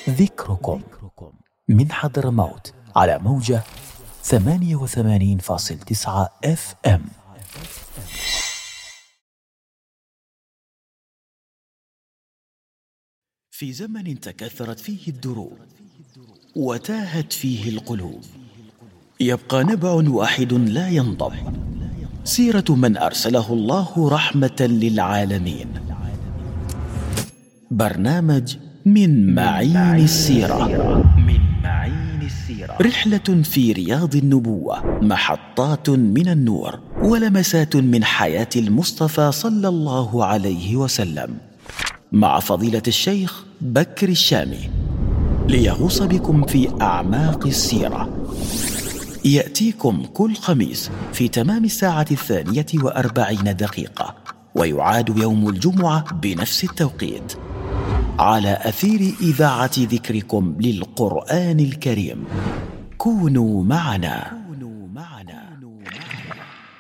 ذكركم من حضرموت على موجة 88.9 FM. في زمن تكاثرت فيه الدروب وتاهت فيه القلوب، يبقى نبع واحد لا ينضب، سيرة من أرسله الله رحمة للعالمين. برنامج من معين السيرة، رحلة في رياض النبوة، محطات من النور ولمسات من حياة المصطفى صلى الله عليه وسلم، مع فضيلة الشيخ بكر الشامي، ليغوص بكم في أعماق السيرة. يأتيكم كل خميس في تمام الساعة 42 ويعاد يوم الجمعة بنفس التوقيت، على أثير إذاعة ذكركم للقرآن الكريم. كونوا معنا.